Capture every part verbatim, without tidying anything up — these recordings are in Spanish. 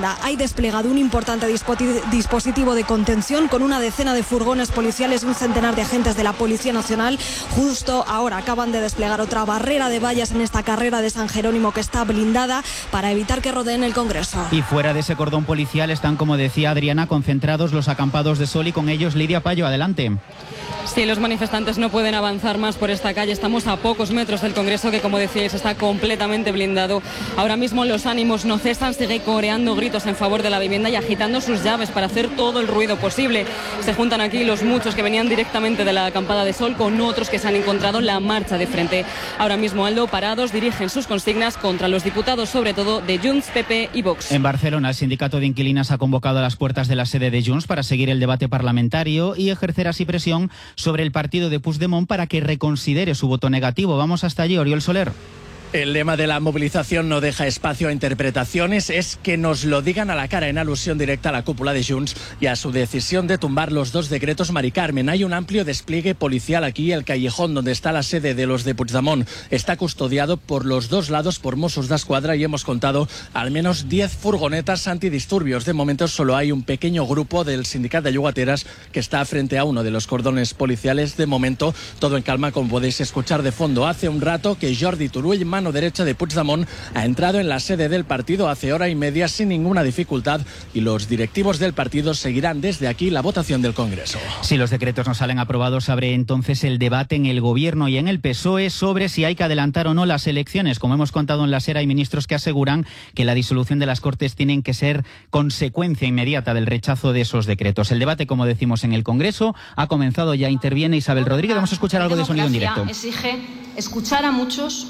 isla. Hay desplegado un importante dispositivo de contención con una decena de furgones policiales y un centenar de agentes de la Policía Nacional. Justo ahora acaban de desplegar otra barrera de vallas en esta carrera de San Jerónimo que está blindada para evitar que rodeen el Congreso. Y fuera de ese cordón policial están, como decía Adriana, concentrados los acampados de Sol y con ellos Lidia Payo. Adelante. Sí, los manifestantes no pueden avanzar más por esta calle. Estamos a pocos metros del Congreso que, como decíais, está completamente blindado. Ahora mismo los ánimos no cesan, sigue coreando gritos en favor de la vivienda y agitando sus llaves para hacer todo el ruido posible. Se juntan aquí los muchos que venían directamente de la acampada de Sol con otros que se han encontrado la marcha de frente. Ahora mismo, Aldo, parados, dirigen sus consignas contra los diputados, sobre todo de Junts, P P y Vox. En Barcelona, el sindicato de inquilinas ha convocado a las puertas de la sede de Junts para seguir el debate parlamentario y ejercer así presión sobre el partido de Puigdemont para que reconsidere su voto negativo. Vamos hasta allí, Oriol Soler. El lema de la movilización no deja espacio a interpretaciones, es que nos lo digan a la cara, en alusión directa a la cúpula de Junts y a su decisión de tumbar los dos decretos Mari Carmen. Hay un amplio despliegue policial aquí. El callejón donde está la sede de los de Puigdemont está custodiado por los dos lados por Mossos d'Esquadra y hemos contado al menos diez furgonetas antidisturbios. De momento solo hay un pequeño grupo del sindicato de llogateras que está frente a uno de los cordones policiales. De momento todo en calma, como podéis escuchar de fondo. Hace un rato que Jordi Turull, mano derecha de Puigdemont, ha entrado en la sede del partido hace hora y media sin ninguna dificultad y los directivos del partido seguirán desde aquí la votación del Congreso. Si los decretos no salen aprobados, abre entonces el debate en el Gobierno y en el P S O E sobre si hay que adelantar o no las elecciones. Como hemos contado en la SER, hay ministros que aseguran que la disolución de las Cortes tienen que ser consecuencia inmediata del rechazo de esos decretos. El debate, como decimos, en el Congreso ha comenzado, ya interviene Isabel Rodríguez. Vamos a escuchar algo de sonido en directo. Exige escuchar a muchos,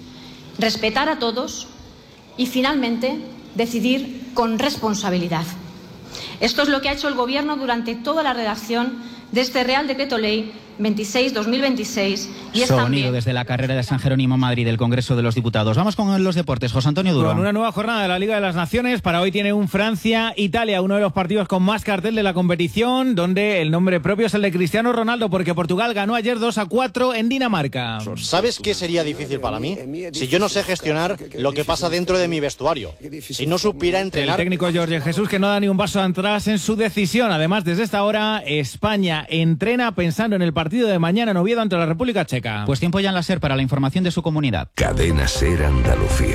respetar a todos y, finalmente, decidir con responsabilidad. Esto es lo que ha hecho el Gobierno durante toda la redacción de este Real Decreto Ley veintiséis barra dos mil veintiséis. Y es Sonido también desde la carrera de San Jerónimo, Madrid, del Congreso de los Diputados. Vamos con los deportes. José Antonio Duro. Con una nueva jornada de la Liga de las Naciones. Para hoy tiene un Francia-Italia, uno de los partidos con más cartel de la competición, donde el nombre propio es el de Cristiano Ronaldo, porque Portugal ganó ayer dos a cuatro en Dinamarca. ¿Sabes qué sería difícil para mí? Si yo no sé gestionar lo que pasa dentro de mi vestuario. Si no supiera entrenar... El técnico Jorge Jesús, que no da ni un paso atrás en su decisión. Además, desde esta hora, España entrena pensando en el partido de mañana en Oviedo ante la República Checa. Pues tiempo ya en la SER para la información de su comunidad. Cadena SER Andalucía.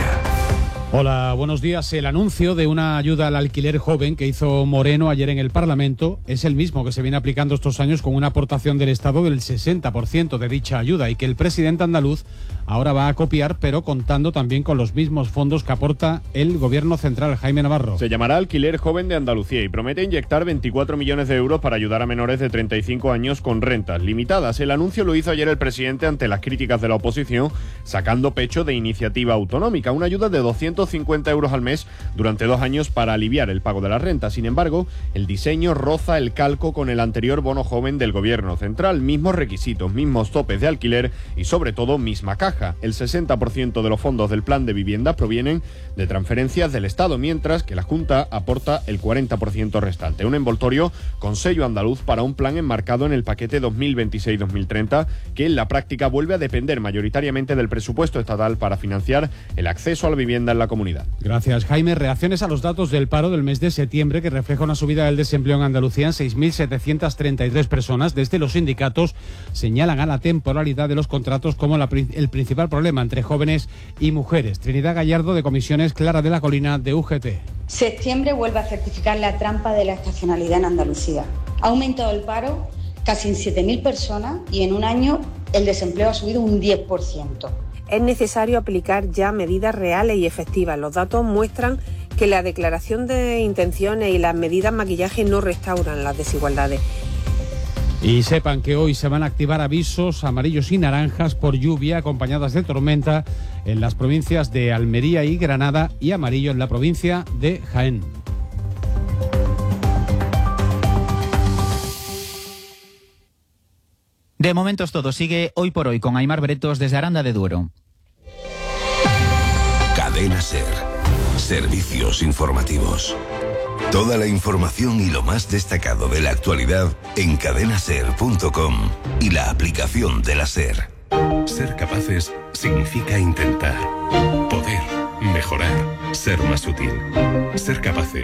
Hola, buenos días. El anuncio de una ayuda al alquiler joven que hizo Moreno ayer en el Parlamento es el mismo que se viene aplicando estos años, con una aportación del Estado del sesenta por ciento de dicha ayuda, y que el presidente andaluz ahora va a copiar, pero contando también con los mismos fondos que aporta el Gobierno central. Jaime Navarro. Se llamará Alquiler Joven de Andalucía y promete inyectar veinticuatro millones de euros para ayudar a menores de treinta y cinco años con rentas limitadas. El anuncio lo hizo ayer el presidente ante las críticas de la oposición, sacando pecho de iniciativa autonómica, una ayuda de doscientos cincuenta euros al mes durante dos años para aliviar el pago de la renta. Sin embargo, el diseño roza el calco con el anterior bono joven del Gobierno central. Mismos requisitos, mismos topes de alquiler y, sobre todo, misma caja. El sesenta por ciento de los fondos del plan de vivienda provienen de transferencias del Estado, mientras que la Junta aporta el cuarenta por ciento restante. Un envoltorio con sello andaluz para un plan enmarcado en el paquete dos mil veintiséis dos mil treinta, que en la práctica vuelve a depender mayoritariamente del presupuesto estatal para financiar el acceso a la vivienda en la comunidad. Gracias, Jaime. Reacciones a los datos del paro del mes de septiembre, que refleja una subida del desempleo en Andalucía en seis mil setecientas treinta y tres personas. Desde los sindicatos señalan a la temporalidad de los contratos como la, el principal problema entre jóvenes y mujeres. Trinidad Gallardo, de Comisiones, Clara de la Colina, de U G T. Septiembre vuelve a certificar la trampa de la estacionalidad en Andalucía. Ha aumentado el paro casi en siete mil personas y en un año el desempleo ha subido un diez por ciento. Es necesario aplicar ya medidas reales y efectivas. Los datos muestran que la declaración de intenciones y las medidas maquillaje no restauran las desigualdades. Y sepan que hoy se van a activar avisos amarillos y naranjas por lluvia acompañadas de tormenta en las provincias de Almería y Granada, y amarillo en la provincia de Jaén. De momento es todo. Sigue Hoy por Hoy con Aimar Bretos desde Aranda de Duero. Cadena SER. Servicios informativos. Toda la información y lo más destacado de la actualidad en cadena ser punto com y la aplicación de la SER. Ser capaces significa intentar, poder, mejorar, ser más útil. Ser capaces